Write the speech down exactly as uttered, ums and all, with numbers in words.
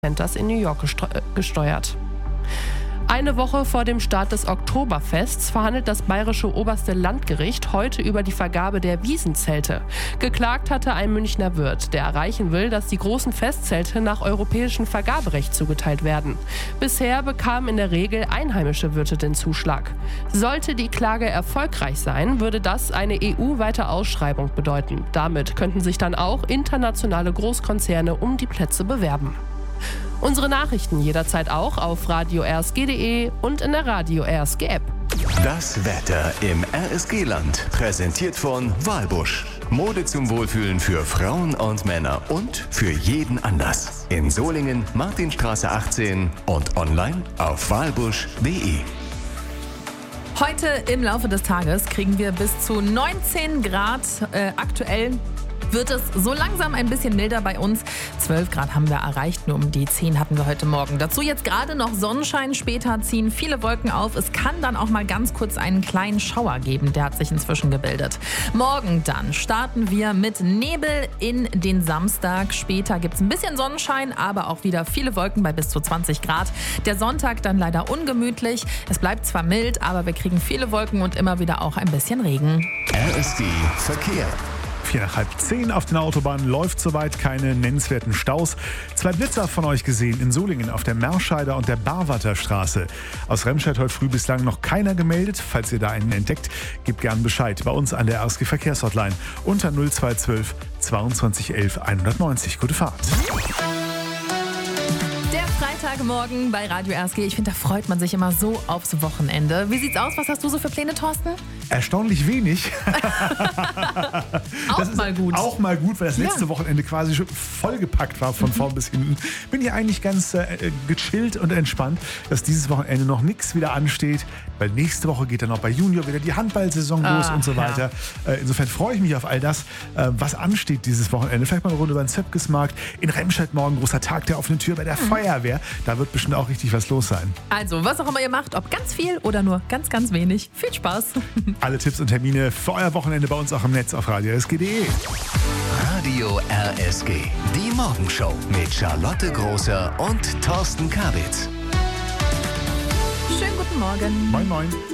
Centers in New York gesteuert. Eine Woche vor dem Start des Oktoberfests verhandelt das bayerische oberste Landgericht heute über die Vergabe der Wiesenzelte. Geklagt hatte ein Münchner Wirt, der erreichen will, dass die großen Festzelte nach europäischem Vergaberecht zugeteilt werden. Bisher bekamen in der Regel einheimische Wirte den Zuschlag. Sollte die Klage erfolgreich sein, würde das eine E U-weite Ausschreibung bedeuten. Damit könnten sich dann auch internationale Großkonzerne um die Plätze bewerben. Unsere Nachrichten jederzeit auch auf radio r s g punkt d e und in der Radio R S G App. Das Wetter im R S G-Land, präsentiert von Walbusch. Mode zum Wohlfühlen für Frauen und Männer und für jeden Anlass. In Solingen, Martinstraße achtzehn und online auf walbusch punkt d e. Heute im Laufe des Tages kriegen wir bis zu neunzehn Grad. Äh, aktuell wird es so langsam ein bisschen milder bei uns. zwölf Grad haben wir erreicht, nur um die zehn hatten wir heute Morgen. Dazu jetzt gerade noch Sonnenschein, später ziehen viele Wolken auf. Es kann dann auch mal ganz kurz einen kleinen Schauer geben, der hat sich inzwischen gebildet. Morgen dann starten wir mit Nebel in den Samstag. Später gibt es ein bisschen Sonnenschein, aber auch wieder viele Wolken bei bis zu zwanzig Grad. Der Sonntag dann leider ungemütlich. Es bleibt zwar mild, aber wir kriegen viele Wolken und immer wieder auch ein bisschen Regen. R S G Verkehr. Vier nach halb zehn auf den Autobahnen läuft soweit, keine nennenswerten Staus. Zwei Blitzer von euch gesehen in Solingen auf der Merscheider und der Barwatter Straße. Aus Remscheid heute früh bislang noch keiner gemeldet. Falls ihr da einen entdeckt, gebt gern Bescheid. Bei uns an der R S G Verkehrshotline unter null zwei eins zwei zweiundzwanzig elf hundertneunzig. Gute Fahrt. Der Freitagmorgen bei Radio R S G. Ich finde, da freut man sich immer so aufs Wochenende. Wie sieht's aus? Was hast du so für Pläne, Thorsten? Erstaunlich wenig. Auch das mal gut. Auch mal gut, weil das letzte ja. Wochenende quasi schon vollgepackt war von mhm. vorn bis hinten. Bin hier eigentlich ganz äh, gechillt und entspannt, dass dieses Wochenende noch nichts wieder ansteht, weil nächste Woche geht dann auch bei Junior wieder die Handballsaison los ah, und so weiter. Ja. Äh, insofern freue ich mich auf all das, äh, was ansteht dieses Wochenende. Vielleicht mal eine Runde über den Zöpkesmarkt. In Remscheid morgen großer Tag der offenen Tür bei der mhm. Feuerwehr. Da wird bestimmt auch richtig was los sein. Also, was auch immer ihr macht, ob ganz viel oder nur ganz, ganz wenig. Viel Spaß. Alle Tipps und Termine für euer Wochenende bei uns auch im Netz auf radio r s g punkt d e. Radio R S G, die Morgenshow mit Charlotte Großer und Thorsten Kabitz. Schönen guten Morgen. Moin, moin.